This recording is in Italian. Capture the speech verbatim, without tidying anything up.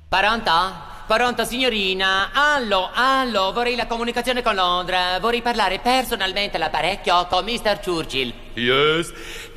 Pronto? Pronto, signorina? Allo, allo, vorrei la comunicazione con Londra. Vorrei parlare personalmente all'apparecchio con mister Churchill. Yes.